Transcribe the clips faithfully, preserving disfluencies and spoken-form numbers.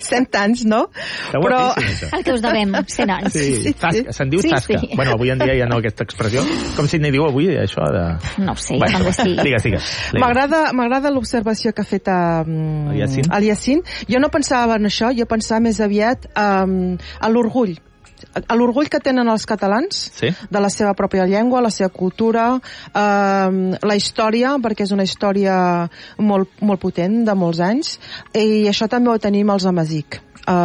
cent anys, no? Està Però... guapíssim, El que us devem, cent anys. Sí, sí, tasca, se'n diu sí, tasca. Sí. Bueno, avui en dia ja no aquesta expressió. Com si n'hi diu avui, això de... No ho sé, bueno, també sí. Digues, digues. M'agrada m'agrada l'observació que ha fet a, um, el Yacine. el Yacine. Jo no pensava en això, jo pensava més aviat um, a l'orgull. A l'orgull que tenen els catalans sí? de la seva pròpia llengua, la seva cultura, eh, la història, perquè és una història molt, molt potent, de molts anys, i això també ho tenim als amazic.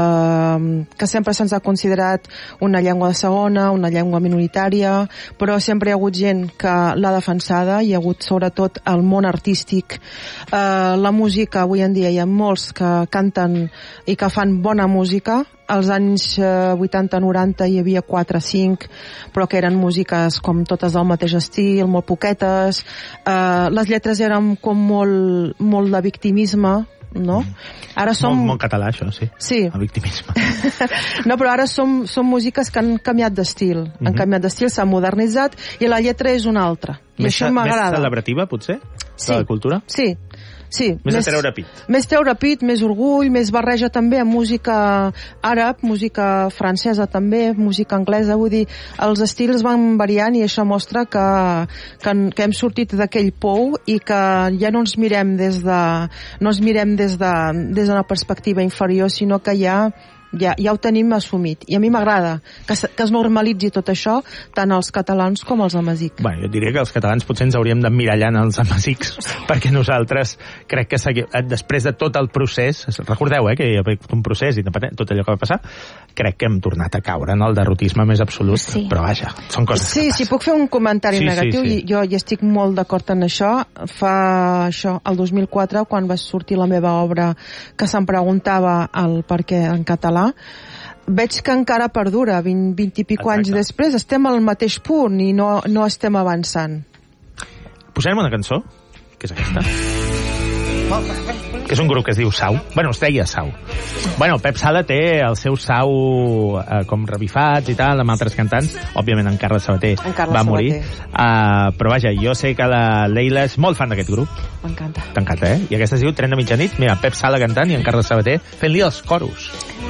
Uh, que sempre se'ns ha considerat una llengua de segona, una llengua minoritària, però sempre hi ha hagut gent que l'ha defensada, hi ha hagut sobretot el món artístic, uh, la música, avui en dia hi ha molts que canten i que fan bona música. Als anys uh, vuitanta noranta hi havia quatre cinc, però que eren músiques com totes del mateix estil, molt poquetes, uh, les lletres eren com molt, molt de victimisme, no? Ara som... Molt, molt català, això, sí. Sí. El victimisme. No, però ara som, som músiques que han canviat d'estil. Mm-hmm. Han canviat d'estil, s'han modernitzat, i la lletra és una altra. I més, això m'agrada. Més celebrativa, potser? Sí. De la cultura? Sí. Sí, més, més treure pit. Més treure pit, més orgull, més barreja també amb música àrab, música francesa també, música anglesa, vull dir, els estils van variant i això mostra que, que, que hem sortit d'aquell pou i que ja no ens mirem des de, no ens mirem des de, des d'una perspectiva inferior, sinó que ja Ja, ja ho tenim assumit. I a mi m'agrada que, que es normalitzi tot això, tant els catalans com els amazics. Bueno, jo diria que els catalans potser ens hauríem d'emmirallar en els amazics, perquè nosaltres crec que segui... després de tot el procés, recordeu eh, que hi ha un procés i tot allò que va passar, crec que hem tornat a caure en el derrotisme més absolut, sí. Però vaja, són coses sí, que passen. Sí, puc fer un comentari sí, negatiu, sí, sí. i jo hi estic molt d'acord en això. Fa això, el dos mil quatre, quan va sortir la meva obra que se'm preguntava el per què en català, veig que encara perdura, vint, vint i pico anys després, estem al mateix punt i no, no estem avançant. Posarem una cançó, que és aquesta. Que és un grup que es diu Sau. Bueno, es deia Sau. Bueno, Pep Sala té el seu Sau eh, com revifats i tal, amb altres cantants. Òbviament en Carles Sabater en Carles va morir. Uh, però vaja, jo sé que la Leila és molt fan d'aquest grup. M'encanta. T'encanta, eh? I aquesta es diu Tren de mitjanit. Mira, Pep Sala cantant i en Carles Sabater fent-li els coros.